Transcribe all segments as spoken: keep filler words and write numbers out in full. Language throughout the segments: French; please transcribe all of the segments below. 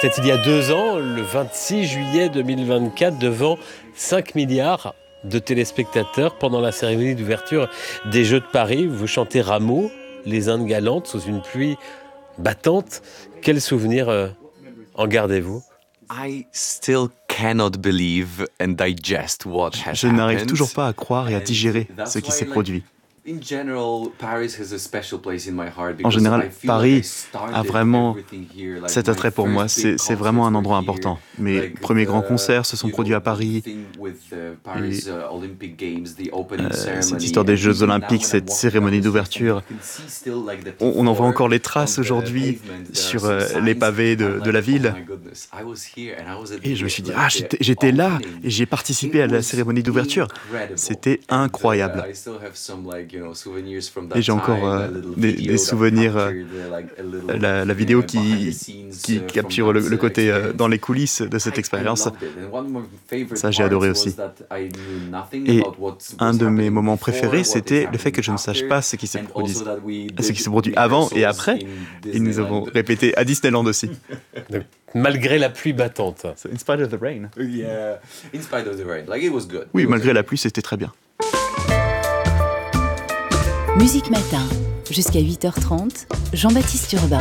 C'était il y a deux ans, le vingt-six juillet deux mille vingt-quatre, devant cinq milliards de téléspectateurs pendant la cérémonie d'ouverture des Jeux de Paris. Vous chantez Rameau, les Indes galantes, sous une pluie battante. Quel souvenir euh, en gardez-vous ? I still cannot believe and digest what has Je n'arrive happened. toujours pas à croire et à digérer And that's ce qui why, s'est like, produit. in general, Paris has a special place in my heart En because général, I feel like I Paris started a vraiment everything here, like cet my attrait pour moi. first C'est, big c'est vraiment un concerts endroit were here, important. Mes like premiers the, grands concerts se sont you produits know, à Paris. the thing with the Paris, uh, Olympic Games, the opening Euh, ceremony, cette histoire des and Jeux even now Olympiques, when cette I'm walking cérémonie down the street, d'ouverture, you can see still, like, the on, on en voit floor encore les on traces the aujourd'hui pavement, there are sur some euh, les signs. pavés de, I'm de la like, ville. oh my goodness, I was here and I was at Et je me the- suis dit, like ah, the j'étais, j'étais là opening. et j'ai participé à It la was cérémonie d'ouverture. incredible. C'était And, uh, incroyable. I still have some, like, you know, souvenirs from that Et j'ai encore time, euh, a little des, video des that souvenirs, euh, captured, uh, like, a little, la, la vidéo uh, behind the qui, scenes, qui uh, from capture le, that, le uh, côté euh, experience. dans les coulisses de cette I- I expérience. loved it. And one of my favorite Ça, j'ai parts adoré was aussi. that I knew nothing Et about what un was de mes happening moments before, préférés, what c'était is le fait que je ne happening sache after, pas ce qui s'est and produit, also that we ce did qui s'est produit avant et rehearsals après. in Et nous avons Disneyland. répété à Disneyland aussi. Donc, malgré la pluie battante. So, in spite of the rain. Yeah, in spite of the rain, like it was good. Oui, It was malgré good. la pluie, c'était très bien. Musique Matin, jusqu'à huit heures trente, Jean-Baptiste Urbain.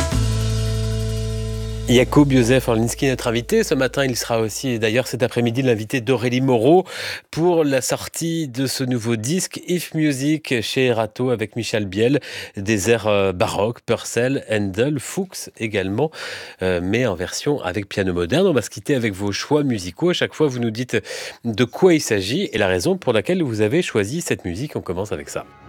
Jakub Józef Orlinski, notre invité. Ce matin, il sera aussi, d'ailleurs cet après-midi, l'invité d'Aurélie Moreau pour la sortie de ce nouveau disque If Music chez Erato avec Michel Biel, des airs euh, baroques, Purcell, Handel, Fuchs également, euh, mais en version avec piano moderne. On va se quitter avec vos choix musicaux. À chaque fois, vous nous dites de quoi il s'agit et la raison pour laquelle vous avez choisi cette musique. On commence avec ça.